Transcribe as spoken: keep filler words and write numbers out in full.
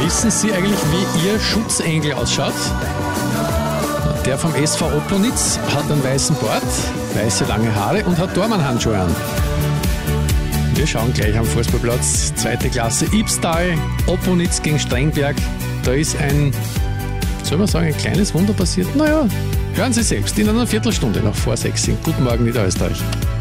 Wissen Sie eigentlich, wie Ihr Schutzengel ausschaut? Der vom S V Oplonitz hat einen weißen Bart, weiße lange Haare und hat Dormanhandschuhe an. Wir schauen gleich am Fußballplatz. Zweite Klasse Ibstal, Oplonitz gegen Strengberg. Da ist ein, soll man sagen, ein kleines Wunder passiert. Naja, hören Sie selbst in einer Viertelstunde nach vor sechs. Guten Morgen, Niederösterreich.